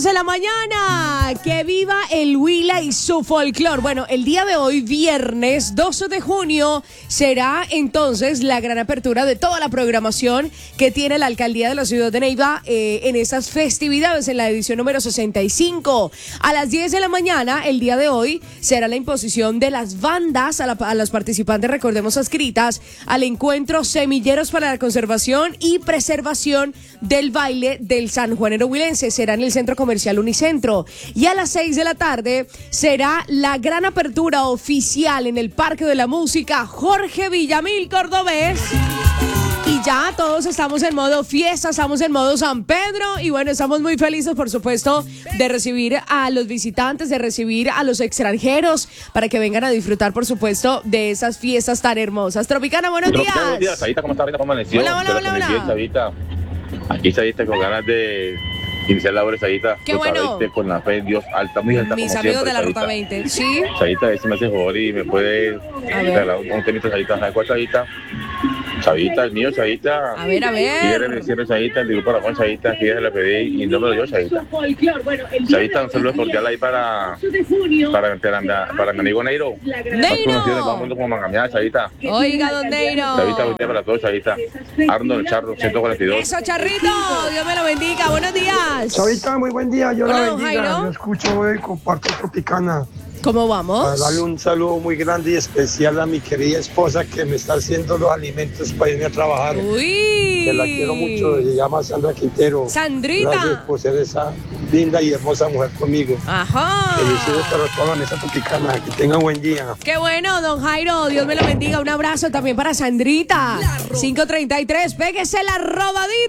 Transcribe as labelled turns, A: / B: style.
A: 10:02 de la mañana. ¡Que viva el Huila y su folclor! Bueno, el día de hoy, viernes 12 de junio, será entonces la gran apertura de toda la programación que tiene la Alcaldía de la Ciudad de Neiva en estas festividades, en la edición número 65. A las 10 de la mañana, el día de hoy, será la imposición de las bandas a los participantes, recordemos, adscritas al encuentro Semilleros para la Conservación y Preservación del Baile del sanjuanero huilense. Será en el Centro Comercial Unicentro. Y a las 6 de la tarde será la gran apertura oficial en el Parque de la Música Jorge Villamil Cordobés. Y ya todos estamos en modo fiesta, estamos en modo San Pedro. Y bueno, estamos muy felices, por supuesto, de recibir a los visitantes, de recibir a los extranjeros para que vengan a disfrutar, por supuesto, de esas fiestas tan hermosas. Tropicana, buenos días.
B: Buenos días, Sarita, ¿cómo está? ¿Cómo amaneció?
A: Hola.
B: Aquí, Sarita, con ganas de iniciar labores, Sarita.
A: Qué bueno.
B: Con la fe en Dios alta, muy alta.
A: Mis
B: como
A: amigos
B: siempre,
A: de la
B: Sarita.
A: Ruta 20, ¿sí?
B: Sarita, a ver si me hace favor y me puede regalar un temito, Sarita. ¿Sabes cuál, Sarita? Sarita, el mío, Sarita.
A: A ver.
B: Siempre, Sarita, el grupo Ramón, Sarita, que ya se lo pedí y no me lo dio, Sarita. Sarita, un saludo cordial ahí para mi amigo Neiro. Más conocido en el mundo como Mangamiá, Sarita.
A: Oiga, don Neiro.
B: Sarita, usted para todos, Sarita. Arnold Charro, 142.
A: Eso, Charrito, Dios me lo bendiga. Buenos días.
C: Chavita, muy buen día, yo
A: Hola,
C: la
A: don
C: bendiga,
A: Jairo.
C: yo escucho y comparto Tropicana.
A: ¿Cómo
C: Para
A: vamos?
C: darle un saludo muy grande y especial a mi querida esposa que me está haciendo los alimentos para irme a trabajar.
A: Uy.
C: Que la quiero mucho, se llama Sandra Quintero.
A: Sandrita.
C: Gracias por ser esa linda y hermosa mujer conmigo.
A: Ajá.
C: Felicidades para toda la mesa Tropicana, que tengan buen día.
A: Qué bueno, don Jairo, Dios me lo bendiga. Un abrazo también para Sandrita. 5:33, péguese la rodadita.